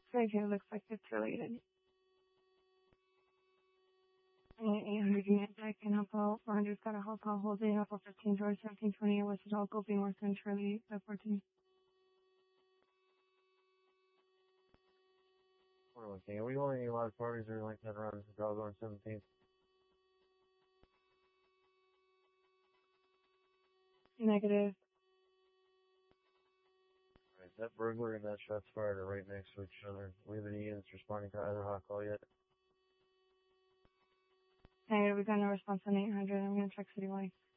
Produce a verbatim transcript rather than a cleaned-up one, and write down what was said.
Okay, looks like it's related. eight hundred unit deck and Hoppo, four hundred's got a Hoppo holding up for fifteen, George seventeen twenty, West Hidalgo, being more than Charlie, five fourteen. Okay, are we going any live parties or like that around Hidalgo on seventeenth? Negative. Alright, that burglar and that shots fired are right next to each other. We have any units responding to either hot call yet? Negative, we got no response on eight hundred. I'm gonna check citywide.